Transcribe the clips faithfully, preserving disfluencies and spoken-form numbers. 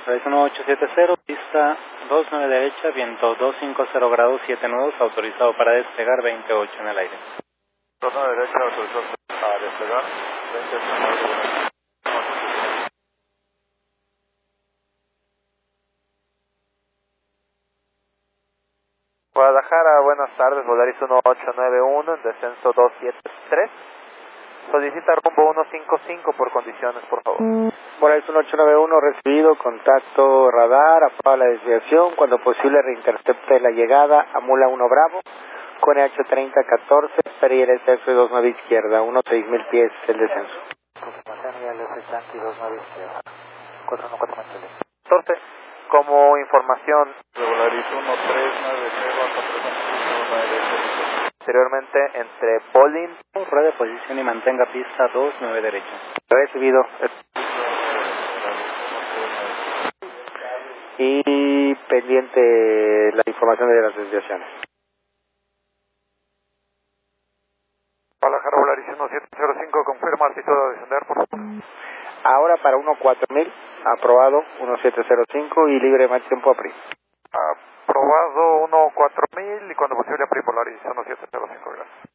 Es uno ocho siete cero, pista dos nueve derecha, viento doscientos cincuenta grados, siete nudos, autorizado para despegar, veintiocho en el aire. dos nueve derecha, autorizado para despegar, veintiocho en el aire. Guadalajara, buenas tardes, Volaris uno ocho nueve uno, en descenso dos siete tres. Solicita rumbo uno cinco cinco por condiciones, por favor. Volaris uno ocho nueve uno, recibido, contacto radar, apaga la desviación, cuando posible reintercepte la llegada a Mula uno Bravo, con H treinta catorce, P R S F dos nueve izquierda, uno seis mil pies el descenso. catorce, como información de Volaris uno tres nueve cero a cuatro. Posteriormente entre Bolin, ruede posición y mantenga pista dos nueve derecha. Recibido. Y pendiente la información de las desviaciones. Guadalajara, Volaris uno siete cero cinco, confirma altitud a descender, por favor. Ahora para uno cuatro mil, aprobado, uno siete cero cinco y libre más tiempo a P R I. Aprobado uno cuatro mil y cuando posible a P R I Volaris uno siete cero cinco, gracias.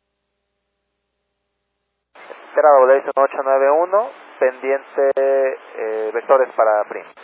Cerrado, Volaris uno ocho nueve uno, pendiente eh, vectores para P R I.